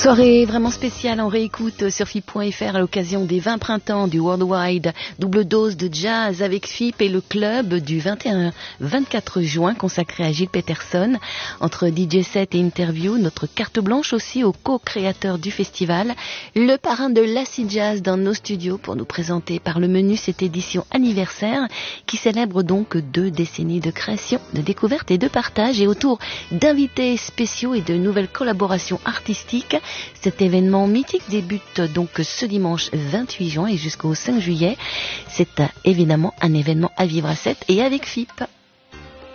Soirée vraiment spéciale en réécoute sur FIP.fr à l'occasion des 20 printemps du Worldwide. Double dose de jazz avec FIP et le club du 21-24 juin consacré à Gilles Peterson. Entre DJ set et interview, notre carte blanche aussi au co-créateur du festival, le parrain de l'Acid Jazz dans nos studios pour nous présenter par le menu cette édition anniversaire qui célèbre donc 2 décennies de création, de découverte et de partage et autour d'invités spéciaux et de nouvelles collaborations artistiques. Cet événement mythique débute donc ce dimanche 28 juin et jusqu'au 5 juillet. C'est évidemment un événement à vivre à 7 et avec FIP.